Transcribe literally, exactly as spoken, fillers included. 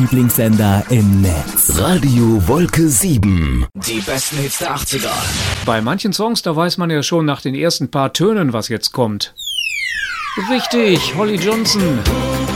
Lieblingssender im Netz. Radio Wolke sieben. Die besten Hits der achtziger. Bei manchen Songs, da weiß man ja schon nach den ersten paar Tönen, was jetzt kommt. Richtig, Holly Johnson.